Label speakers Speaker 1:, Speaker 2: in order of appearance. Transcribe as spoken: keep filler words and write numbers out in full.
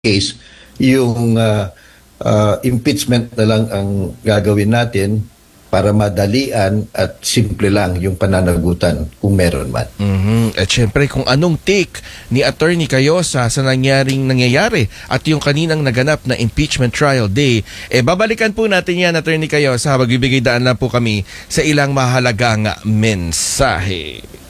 Speaker 1: case, yung uh, uh, impeachment na lang ang gagawin natin para madalian at simple lang yung pananagutan kung meron man.
Speaker 2: Mm-hmm. At syempre kung anong take ni Attorney Cayosa sa nangyaring nangyayari at yung kaninang naganap na impeachment trial day, eh babalikan po natin yan, Attorney Cayosa, magbibigay daan lang po kami sa ilang mahalagang mensahe.